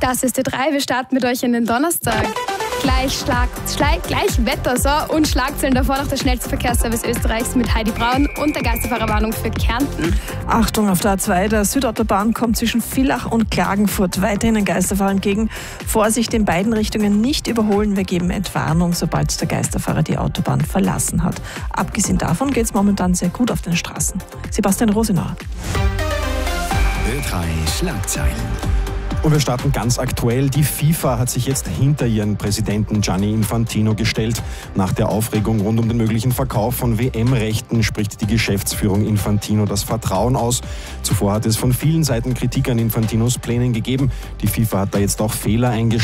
Das ist Ö3. Wir starten mit euch in den Donnerstag. Gleich Wetter, so, und Schlagzeilen davor noch der schnellste Verkehrsservice Österreichs mit Heidi Braun und der Geisterfahrerwarnung für Kärnten. Achtung auf der A2, der Südautobahn kommt zwischen Villach und Klagenfurt weiterhin ein Geisterfahrer entgegen. Vorsicht, in beiden Richtungen nicht überholen. Wir geben Entwarnung, sobald der Geisterfahrer die Autobahn verlassen hat. Abgesehen davon geht es momentan sehr gut auf den Straßen. Sebastian Rosenauer. Ö3 Schlagzeilen. Und wir starten ganz aktuell. Die FIFA hat sich jetzt hinter ihren Präsidenten Gianni Infantino gestellt. Nach der Aufregung rund um den möglichen Verkauf von WM-Rechten spricht die Geschäftsführung Infantino das Vertrauen aus. Zuvor hat es von vielen Seiten Kritik an Infantinos Plänen gegeben. Die FIFA hat da jetzt auch Fehler eingestanden.